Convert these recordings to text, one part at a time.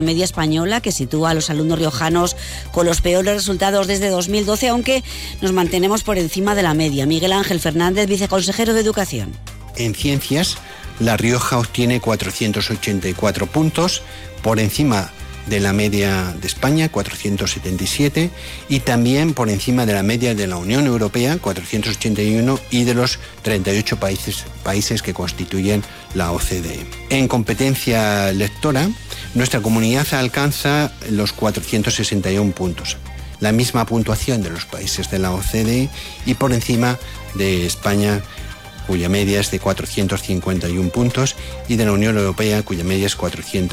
Media española, que sitúa a los alumnos riojanos con los peores resultados desde 2012, aunque nos mantenemos por encima de la media. Miguel Ángel Fernández, viceconsejero de Educación. En ciencias, La Rioja obtiene 484 puntos, por encima de la media de España, 477, y también por encima de la media de la Unión Europea, 481, y de los 38 países que constituyen la OCDE. En competencia lectora, nuestra comunidad alcanza los 461 puntos, la misma puntuación de los países de la OCDE y por encima de España, cuya media es de 451 puntos, y de la Unión Europea, cuya media es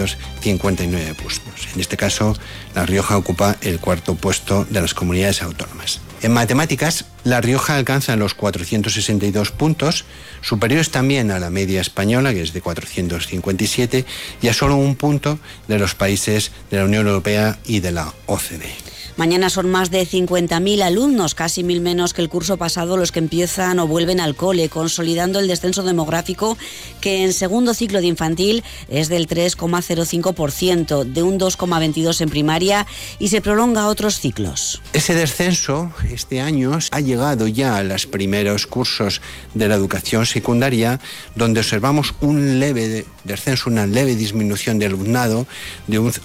459 puntos. En este caso, La Rioja ocupa el cuarto puesto de las comunidades autónomas. En matemáticas, La Rioja alcanza los 462 puntos, superiores también a la media española, que es de 457, y a solo un punto de los países de la Unión Europea y de la OCDE. Mañana son más de 50.000 alumnos, casi 1.000 menos que el curso pasado, los que empiezan o vuelven al cole, consolidando el descenso demográfico que en segundo ciclo de infantil es del 3,05%, de un 2,22% en primaria, y se prolonga a otros ciclos. Ese descenso este año ha llegado ya a los primeros cursos de la educación secundaria, donde observamos un leve descenso, una leve disminución de alumnado de un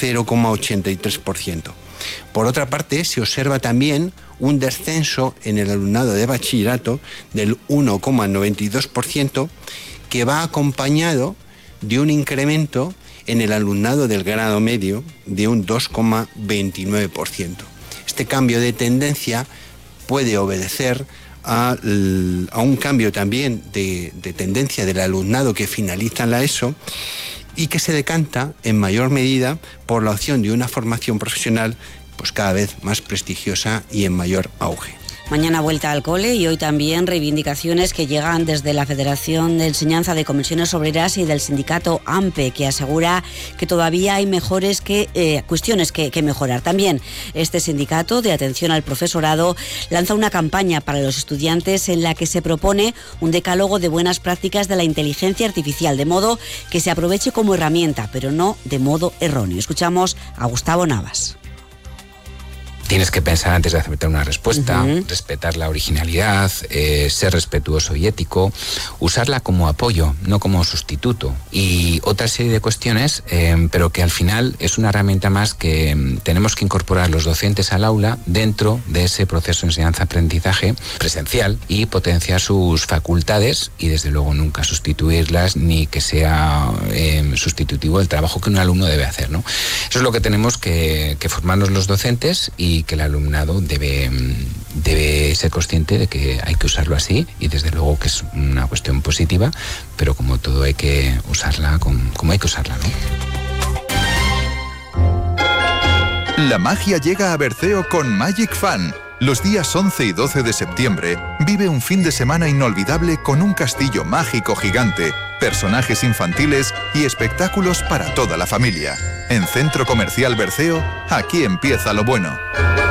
0,83%. Por otra parte, se observa también un descenso en el alumnado de bachillerato del 1,92%, que va acompañado de un incremento en el alumnado del grado medio de un 2,29%. Este cambio de tendencia puede obedecer a un cambio también de tendencia del alumnado que finaliza la ESO y que se decanta en mayor medida por la opción de una formación profesional pues cada vez más prestigiosa y en mayor auge. Mañana vuelta al cole y hoy también reivindicaciones que llegan desde la Federación de Enseñanza de Comisiones Obreras y del sindicato AMPE, que asegura que todavía hay cuestiones que mejorar. También este sindicato de atención al profesorado lanza una campaña para los estudiantes en la que se propone un decálogo de buenas prácticas de la inteligencia artificial, de modo que se aproveche como herramienta, pero no de modo erróneo. Escuchamos a Gustavo Navas. Tienes que pensar antes de aceptar una respuesta, respetar la originalidad, ser respetuoso y ético, usarla como apoyo, no como sustituto, y otra serie de cuestiones, pero que al final es una herramienta más que tenemos que incorporar los docentes al aula dentro de ese proceso de enseñanza-aprendizaje presencial y potenciar sus facultades y desde luego nunca sustituirlas ni que sea sustitutivo del trabajo que un alumno debe hacer, ¿no? Eso es lo que tenemos que formarnos los docentes y que el alumnado debe ser consciente de que hay que usarlo así y desde luego que es una cuestión positiva, pero como todo hay que usarla como hay que usarla, ¿no? La magia llega a Berceo con Magic Fan. Los días 11 y 12 de septiembre vive un fin de semana inolvidable con un castillo mágico gigante, personajes infantiles y espectáculos para toda la familia. En Centro Comercial Berceo, aquí empieza lo bueno.